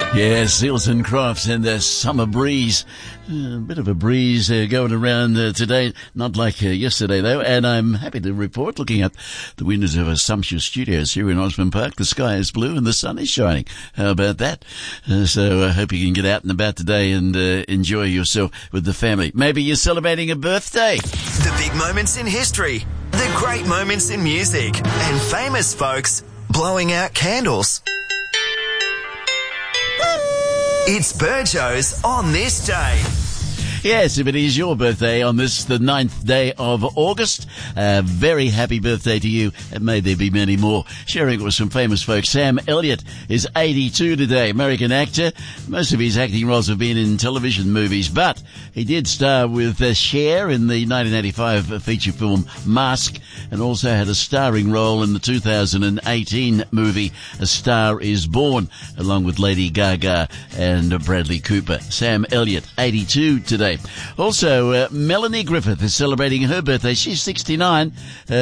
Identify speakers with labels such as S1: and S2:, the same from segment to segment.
S1: Yeah, Seals and Crofts and the summer breeze. A bit of a breeze going around today, not like yesterday though, and I'm happy to report, looking out the windows of our sumptuous studios here in Osborne Park, the sky is blue and the sun is shining. How about that? So I hope you can get out and about today and enjoy yourself with the family. Maybe you're celebrating a birthday.
S2: The big moments in history, the great moments in music, and famous folks blowing out candles. It's Burjo's on this day.
S1: Yes, if it is your birthday on this, the 9th day of August, a very happy birthday to you, and may there be many more. Sharing it with some famous folks. Sam Elliott is 82 today, American actor. Most of his acting roles have been in television movies, but he did star with Cher in the 1985 feature film Mask, and also had a starring role in the 2018 movie A Star Is Born, along with Lady Gaga and Bradley Cooper. Sam Elliott, 82 today. Also, Melanie Griffith is celebrating her birthday. She's 69.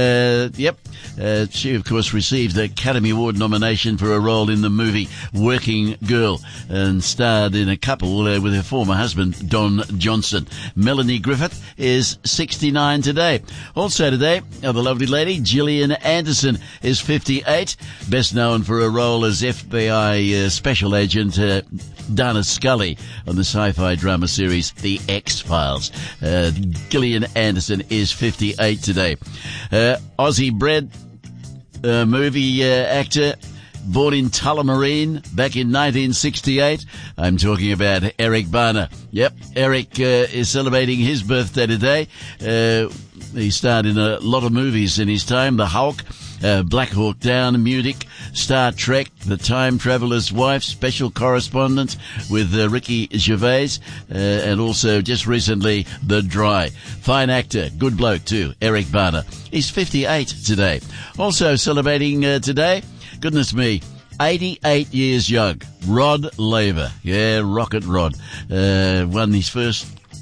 S1: She, of course, received the Academy Award nomination for a role in the movie Working Girl and starred in a couple with her former husband, Don Johnson. Melanie Griffith is 69 today. Also today, the lovely lady, Gillian Anderson, is 58. Best known for her role as FBI Special Agent Dana Scully on the sci-fi drama series The X-Files. Gillian Anderson is 58 today. Aussie-bred movie actor, born in Tullamarine back in 1968. I'm talking about Eric Bana. Yep, Eric is celebrating his birthday today. He starred in a lot of movies in his time. The Hulk, Black Hawk Down, Munich, Star Trek, The Time Traveler's Wife, Special Correspondent with Ricky Gervais, and also just recently The Dry. Fine actor, good bloke too, Eric Bana. He's 58 today. Also celebrating today, goodness me, 88 years young, Rod Laver. Yeah, Rocket Rod. Won his first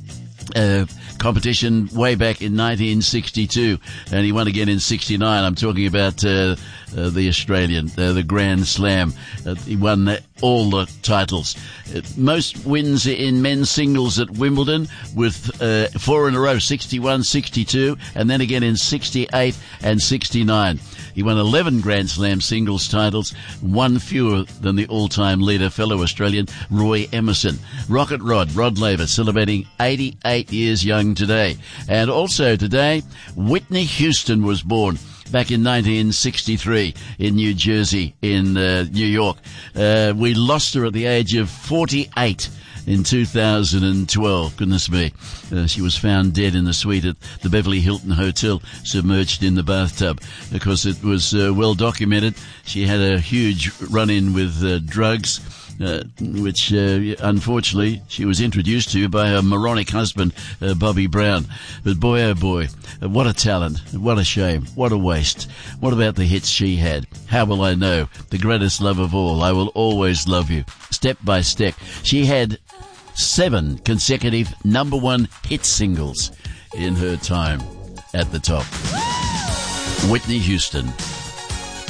S1: competition way back in 1962, and he won again in 69. I'm talking about the Australian, the Grand Slam. He won all the titles. Most wins in men's singles at Wimbledon with 4 in a row, 61, 62, and then again in 68 and 69. He won 11 Grand Slam singles titles, one fewer than the all-time leader, fellow Australian Roy Emerson. Rocket Rod, Rod Laver, celebrating 88 years young today. And also today, Whitney Houston was born back in 1963 in New Jersey, in New York. We lost her at the age of 48 in 2012. Goodness me. She was found dead in the suite at the Beverly Hilton Hotel, submerged in the bathtub. Of course, it was well documented. She had a huge run-in with drugs, which unfortunately she was introduced to by her moronic husband, Bobby Brown. But boy, oh boy, what a talent, what a shame, what a waste. What about the hits she had? How will I know? The greatest love of all, I will always love you. Step by step. She had 7 consecutive #1 hit singles in her time at the top. Whitney Houston.